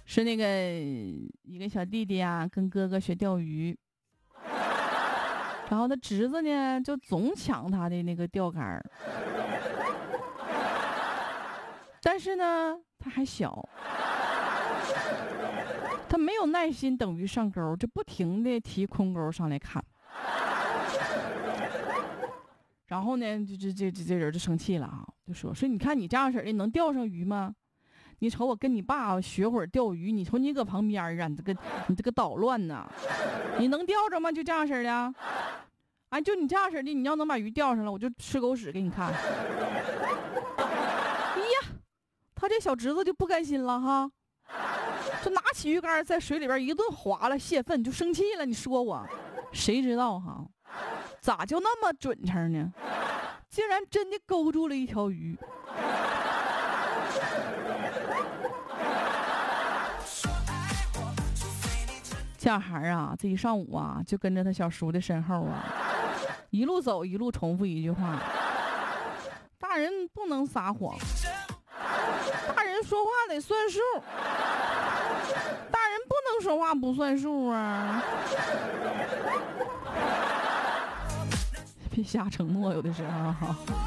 是那个一个小弟弟啊，跟哥哥学钓鱼，然后他侄子呢就总抢他的那个钓竿，但是呢他还小，他没有耐心等鱼上钩，就不停的提空钩上来看。然后呢，这人就生气了啊，就说你看你这样式的能钓上鱼吗？你瞅我跟你爸学会儿钓鱼，你瞅你搁旁边啊，你这个捣乱呐，你能钓着吗？就这样式的，哎，就你这样式的，你要能把鱼钓上了，我就吃狗屎给你看。哎呀，他这小侄子就不甘心了哈，就拿起鱼竿在水里边一顿划了泄愤，就生气了。你说我，谁知道哈？咋就那么准成呢？竟然真的勾住了一条鱼。这小孩啊，这一上午啊，就跟着他小叔的身后啊，一路走一路重复一句话：大人不能撒谎，大人说话得算数，大人不能说话不算数啊。别瞎承诺，有的时候哈。